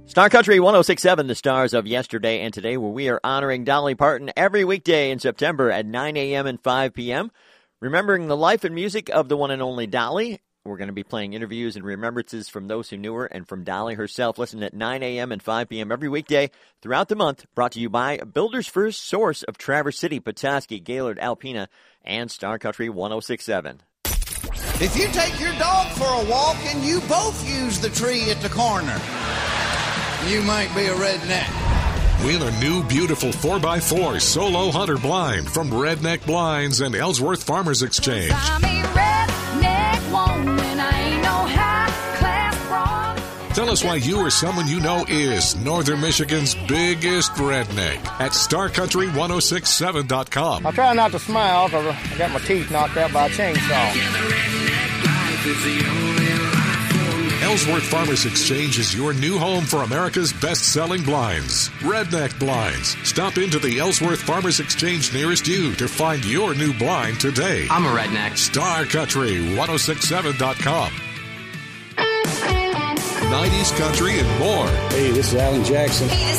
Star Country 106.7, the stars of yesterday and today, where we are honoring Dolly Parton every weekday in September at 9 a.m. and 5 p.m. Remembering the life and music of the one and only Dolly. We're going to be playing interviews and remembrances from those who knew her and from Dolly herself. Listen at 9 a.m. and 5 p.m. every weekday throughout the month. Brought to you by Builder's First Source of Traverse City, Petoskey, Gaylord, Alpena, and Star Country 106.7. If you take your dog for a walk and you both use the tree at the corner, you might be a redneck. Win a new, beautiful 4x4 solo hunter blind from Redneck Blinds and Ellsworth Farmers Exchange. I'm a redneck woman, I ain't no high-class broad. Tell us why you or someone you know is Northern Michigan's biggest redneck at StarCountry1067.com. I try not to smile because I got my teeth knocked out by a chainsaw. Ellsworth Farmers Exchange is your new home for America's best-selling blinds. Redneck Blinds. Stop into the Ellsworth Farmers Exchange nearest you to find your new blind today. I'm a redneck. StarCountry1067.com. 90s country and more. Hey, this is Alan Jackson.